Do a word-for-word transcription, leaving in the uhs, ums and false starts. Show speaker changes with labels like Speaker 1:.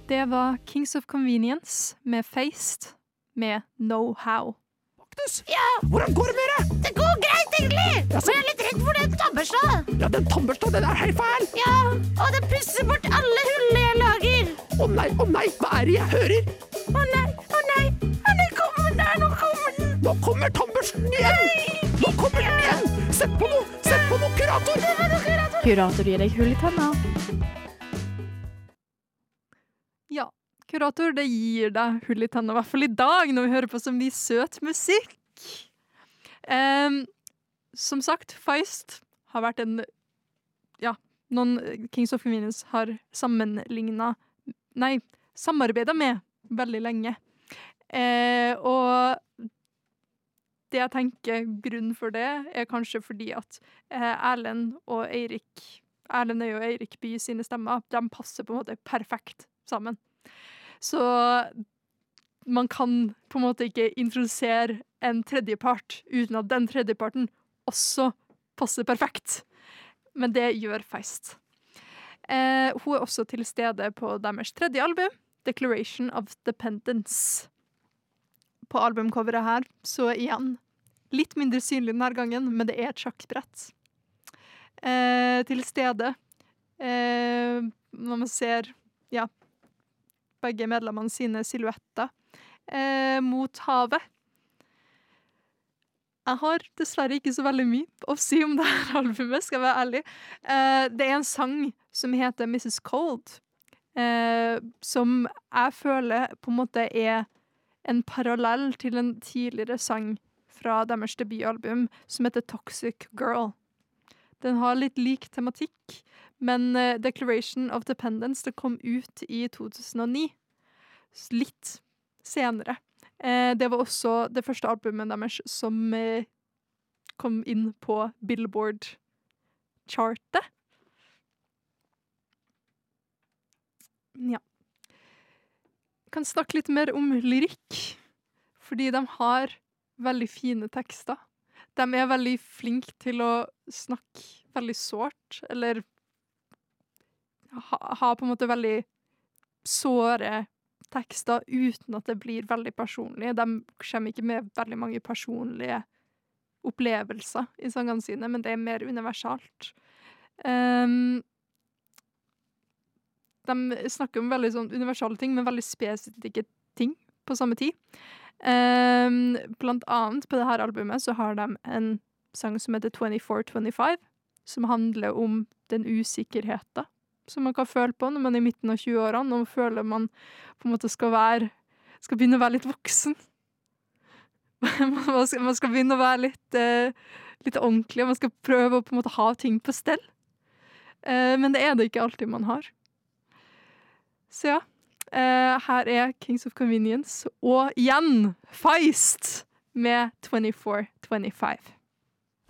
Speaker 1: Det var Kings of Convenience med Faced med Know How.
Speaker 2: Magnus, ja. Hvordan går det med deg?
Speaker 3: Det går greit, egentlig. Ja, så... Men jeg er litt redd for den tannbørsta.
Speaker 2: Ja, den tannbørsta, den er helt fæl.
Speaker 3: Ja, og den pusser bort alle hullene jeg lager.
Speaker 2: Å oh, nei, å oh, nei, hva er det jeg hører?
Speaker 3: Å oh, nei, å oh, nei. Å nei, kommer den der, nå kommer den.
Speaker 2: Nå kommer tannbørsten igjen. Nei. Nå kommer den igjen. Sett på noe, sett på noe, kurator.
Speaker 3: Det var noe kurator.
Speaker 1: Kurator gir deg hull i tenna. Ja, kurator, det gir deg hull i tenna, i hvert fall i dag, når vi hører på så mye søt musikk. Um, som sagt, Feist har vært en, ja, noen Kings of Convenience har sammenlignet, nei, samarbeidet med veldig lenge. Uh, og det jeg tenker grunnen for det er kanskje fordi at uh, Erlend og Eirik, Erlend Øye og Eirik Bye sine stemmer, de passer på en måte perfekt sammen. Så man kan på en måte ikke introdusere en tredjepart uten at den tredjeparten også passer perfekt. Men det gjør Feist. Eh, hun er også til stede på deres tredje album, Declaration of Dependence. På albumcoveret her, så igjen, litt mindre synlig denne gangen, men det er et sjakkbrett. Eh, til stede, eh, når man ser, ja, begge medlemmene sine silhuetter eh, mot havet. Jeg har dessverre ikke så veldig mye å si om det her albumet, skal jeg være ærlig. Eh, det er en sang som heter missus Cold, eh, som jeg føler på en måte er en parallell til en tidligere sang fra deres debutalbum som heter Toxic Girl. Den har litt lik tematikk, men uh, Declaration of Dependence det kom ut i to tusen og ni. Litt senere. Eh, det var også det første albumet deres som eh, kom inn på Billboard-chartet. Ja. Jeg kan snakke litt mer om lyrikk, fordi de har veldig fine tekster. De er veldig flinke til å snakke veldig sårt, eller ha, ha på en måte veldig såre tekster uten at det blir veldig personlig. De kommer ikke med veldig mange personlige opplevelser i sangene sine, men det er mer universalt. Um, de snakker om veldig sånn universale ting, men veldig spesifikke ting på samme tid. Um, blant annet på det her albumet så har de en sang som heter twenty-four twenty-five, som handler om den usikkerheten som man kan føle på når man er i midten av tjueårene, og føler man på en måte skal være, skal begynne å være litt voksen. man, skal, man skal begynne å være litt, uh, litt ordentlig, og man skal prøve å på en måte ha ting på stell. Uh, men det er det ikke alltid man har. Så ja, uh, her er Kings of Convenience, og igjen, Feist med twenty-four twenty-five.